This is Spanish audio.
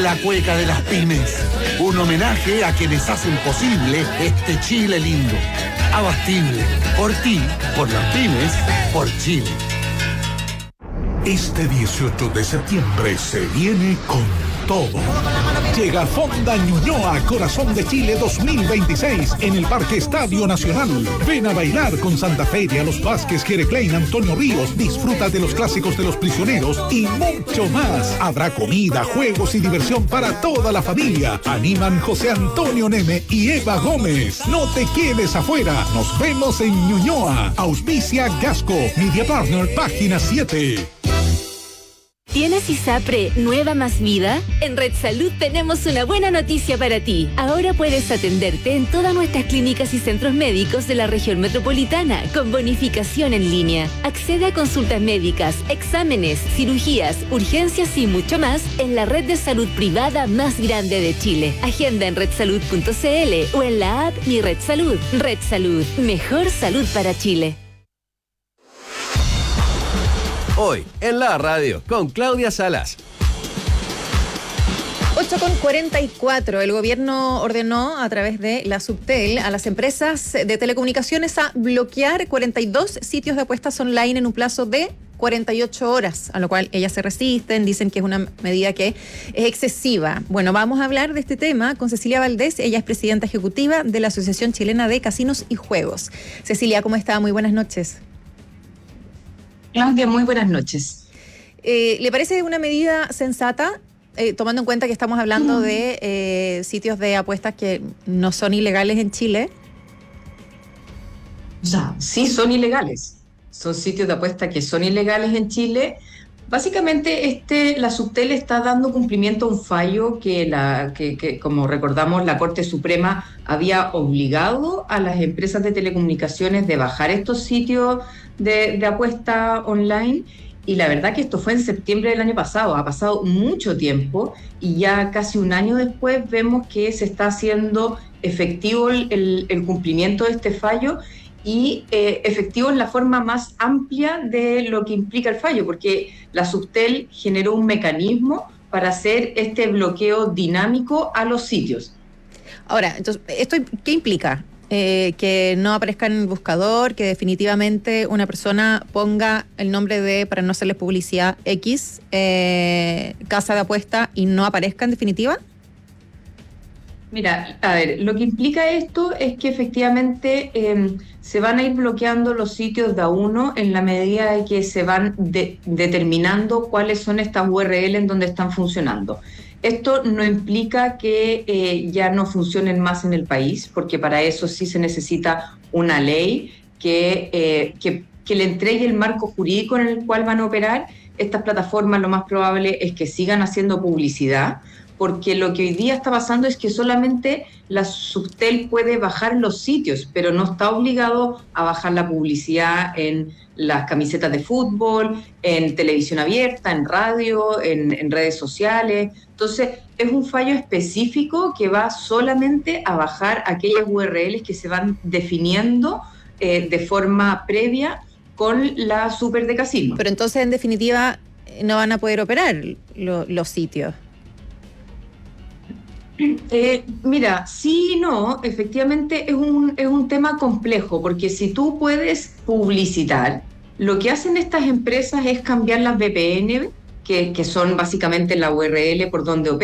La cueca de las pymes. Un homenaje a quienes hacen posible este Chile lindo. Abastible. Por ti, por las pymes, por Chile. Este 18 de septiembre se viene con todo. Llega Fonda Ñuñoa, Corazón de Chile 2026 en el Parque Estadio Nacional. Ven a bailar con Santa Feria, Los Vázquez, Jereclein, Antonio Ríos. Disfruta de los clásicos de los prisioneros y mucho más. Habrá comida, juegos y diversión para toda la familia. Animan José Antonio Neme y Eva Gómez. No te quedes afuera. Nos vemos en Ñuñoa. Auspicia Gasco, Media Partner, página 7. ¿Tienes ISAPRE Nueva Más Vida? En Red Salud tenemos una buena noticia para ti. Ahora puedes atenderte en todas nuestras clínicas y centros médicos de la región metropolitana con bonificación en línea. Accede a consultas médicas, exámenes, cirugías, urgencias y mucho más en la red de salud privada más grande de Chile. Agenda en redsalud.cl o en la app Mi Red Salud. Red Salud, mejor salud para Chile. Hoy, en la radio, con Claudia Salas. 8:44. El gobierno ordenó a través de la Subtel a las empresas de telecomunicaciones a bloquear 42 sitios de apuestas online en un plazo de 48 horas, a lo cual ellas se resisten, dicen que es una medida que es excesiva. Bueno, vamos a hablar de este tema con Cecilia Valdés. Ella es presidenta ejecutiva de la Asociación Chilena de Casinos y Juegos. Cecilia, ¿cómo está? Muy buenas noches. Claudia, muy buenas noches. ¿Le parece una medida sensata, tomando en cuenta que estamos hablando de sitios de apuestas que no son ilegales en Chile? O sea, sí son ilegales. Son sitios de apuestas que son ilegales en Chile. Básicamente, la Subtel está dando cumplimiento a un fallo que, como recordamos, la Corte Suprema había obligado a las empresas de telecomunicaciones de bajar estos sitios de apuesta online, y la verdad que esto fue en septiembre del año pasado. Ha pasado mucho tiempo y ya casi un año después vemos que se está haciendo efectivo el cumplimiento de este fallo, y efectivo en la forma más amplia de lo que implica el fallo, porque la Subtel generó un mecanismo para hacer este bloqueo dinámico a los sitios. Ahora, entonces, ¿esto qué implica? Que no aparezca en el buscador, que definitivamente una persona ponga el nombre de, para no hacerles publicidad, X, casa de apuesta, y no aparezca en definitiva. Mira, a ver, lo que implica esto es que efectivamente se van a ir bloqueando los sitios de a uno en la medida de que se van determinando cuáles son estas URL en donde están funcionando. Esto no implica que ya no funcionen más en el país, porque para eso sí se necesita una ley que le entregue el marco jurídico en el cual van a operar. Estas plataformas, lo más probable es que sigan haciendo publicidad, porque lo que hoy día está pasando es que solamente la Subtel puede bajar los sitios, pero no está obligado a bajar la publicidad en las camisetas de fútbol, en televisión abierta, en radio, en redes sociales. Entonces, es un fallo específico que va solamente a bajar aquellas URLs que se van definiendo de forma previa con la super de casino. Pero entonces, en definitiva, no van a poder operar los sitios. Mira, sí y no, efectivamente es un tema complejo, porque si tú puedes publicitar, lo que hacen estas empresas es cambiar las VPN, que son básicamente la URL por donde operan.